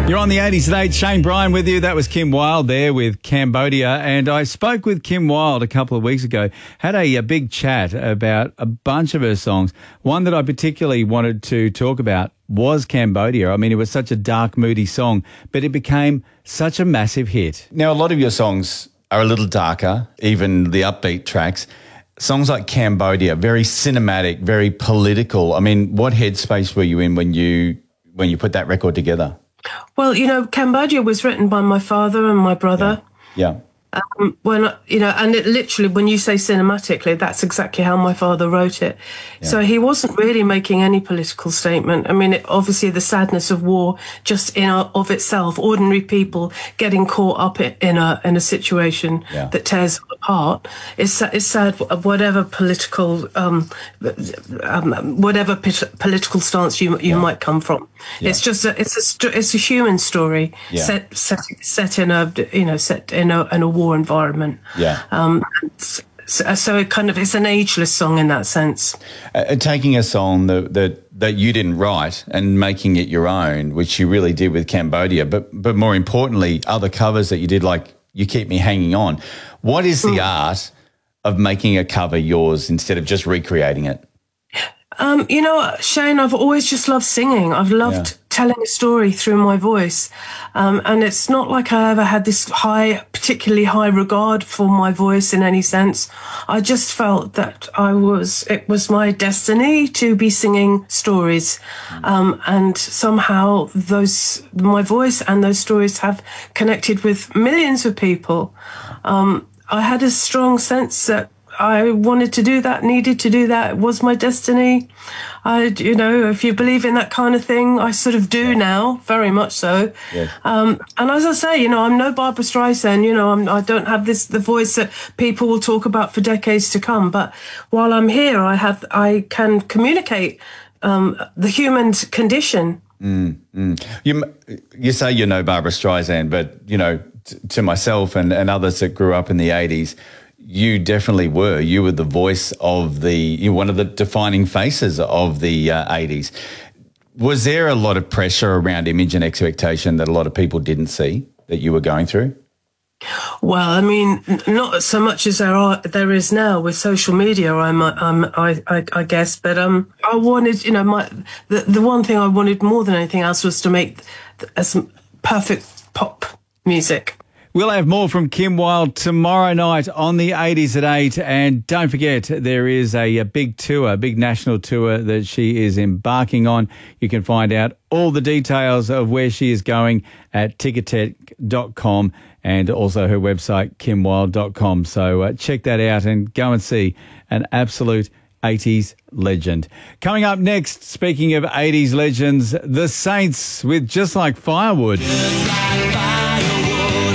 You're on the 80s at 8. Shane Bryan with you. That was Kim Wilde there with Cambodia. And I spoke with Kim Wilde a couple of weeks ago, had a big chat about a bunch of her songs. One that I particularly wanted to talk about was Cambodia. I mean, it was such a dark, moody song, but it became such a massive hit. Now, a lot of your songs are a little darker, even the upbeat tracks. Songs like Cambodia, very cinematic, very political. I mean, what headspace were you in when you put that record together? Well, Cambodia was written by my father and my brother. Yeah. And it literally, when you say cinematically, that's exactly how my father wrote it. Yeah. So he wasn't really making any political statement. I mean, obviously the sadness of war, just of itself, ordinary people getting caught up in a situation that tears them apart, is sad. Whatever political, stance you might come from, it's just it's a human story set in a war environment. So it's an ageless song in that sense. Taking a song that you didn't write and making it your own, which you really did with Cambodia, but more importantly, other covers that you did, like You Keep Me Hanging On. What is the art of making a cover yours instead of just recreating it? Shane, I've always just loved singing. I've loved telling a story through my voice. And it's not like I ever had this particularly high regard for my voice in any sense. I just felt that it was my destiny to be singing stories. And somehow my voice and those stories have connected with millions of people. I had a strong sense that I wanted to do that, needed to do that. It was my destiny. If you believe in that kind of thing, I sort of do now, very much so. Yes. And as I say, I'm no Barbra Streisand. I don't have the voice that people will talk about for decades to come. But while I'm here, I can communicate the human condition. You say you're no Barbra Streisand, but to myself and others that grew up in the 80s. You definitely were. You were the voice of one of the defining faces of the 80s. Was there a lot of pressure around image and expectation that a lot of people didn't see that you were going through? Well, I mean, not so much as there is now with social media. I guess, but I wanted, the one thing I wanted more than anything else was to make some perfect pop music. We'll have more from Kim Wilde tomorrow night on the 80s at 8. And don't forget, there is a big national tour that she is embarking on. You can find out all the details of where she is going at ticketek.com and also her website, kimwilde.com. So check that out and go and see an absolute 80s legend. Coming up next, speaking of 80s legends, The Saints with Just Like Firewood. Just like firewood.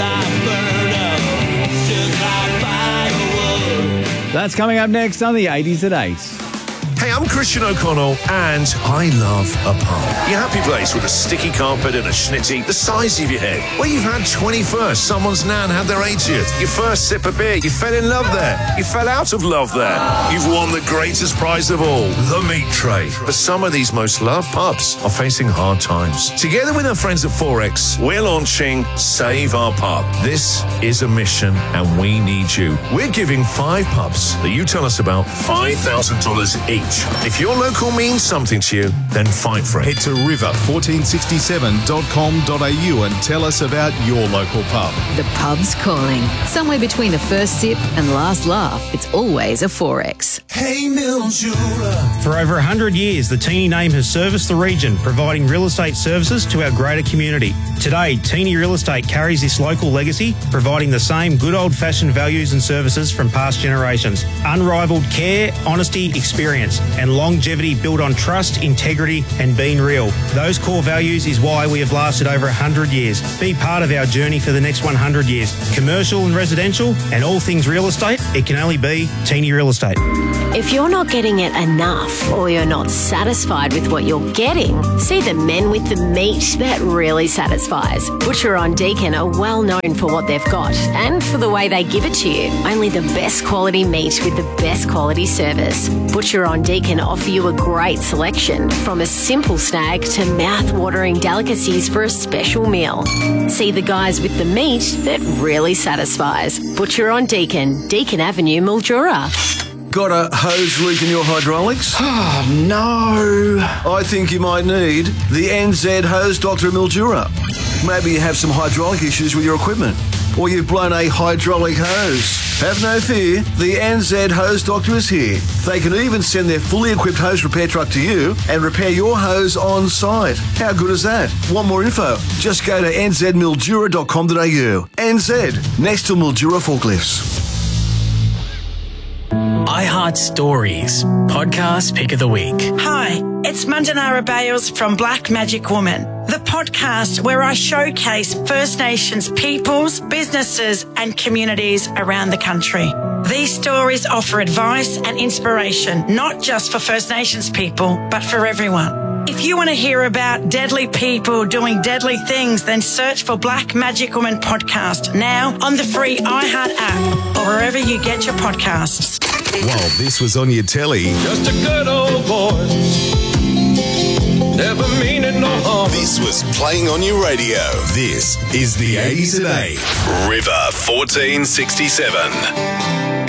That's coming up next on the 80s at 8. Hey, I'm Christian O'Connell, and I love a pub. Your happy place with a sticky carpet and a schnitty the size of your head. Where you've had 21st, someone's nan had their 80th. Your first sip of beer, you fell in love there. You fell out of love there. You've won the greatest prize of all, the meat tray. But some of these most loved pubs are facing hard times. Together with our friends at Forex, we're launching Save Our Pub. This is a mission, and we need you. We're giving 5 pubs that you tell us about $5,000 each. If your local means something to you, then fight for it. Head to river1467.com.au and tell us about your local pub. The pub's calling. Somewhere between the first sip and last laugh, it's always a Forex. Hey, Mildura. For over 100 years, the Teeny name has serviced the region, providing real estate services to our greater community. Today, Teeny Real Estate carries this local legacy, providing the same good old-fashioned values and services from past generations. Unrivaled care, honesty, experience, and longevity built on trust, integrity, and being real. Those core values is why we have lasted over 100 years. Be part of our journey for the next 100 years. Commercial and residential, and all things real estate, it can only be Teeny Real Estate. If you're not getting it enough, or you're not satisfied with what you're getting, see the men with the meat that really satisfies. Butcher on Deakin are well known for what they've got, and for the way they give it to you. Only the best quality meat with the best quality service. Butcher on Deakin offer you a great selection, from a simple snack to mouth-watering delicacies for a special meal. See the guys with the meat that really satisfies. Butcher on Deakin, Deakin Avenue, Mildura. Got a hose leak in your hydraulics? Oh, no. I think you might need the NZ Hose Doctor Mildura. Maybe you have some hydraulic issues with your equipment, or you've blown a hydraulic hose. Have no fear, the NZ Hose Doctor is here. They can even send their fully equipped hose repair truck to you and repair your hose on site. How good is that? Want more info? Just go to nzmildura.com.au. NZ, next to Mildura Forklifts. iHeart Stories, podcast pick of the week. Hi, it's Mandanara Bales from Black Magic Woman, the podcast where I showcase First Nations peoples, businesses and communities around the country. These stories offer advice and inspiration, not just for First Nations people, but for everyone. If you want to hear about deadly people doing deadly things, then search for Black Magic Woman podcast now on the free iHeart app or wherever you get your podcasts. While this was on your telly, Just a good old boy, never meaning no harm. this was playing on your radio. This is the 80s at 8. River 1467.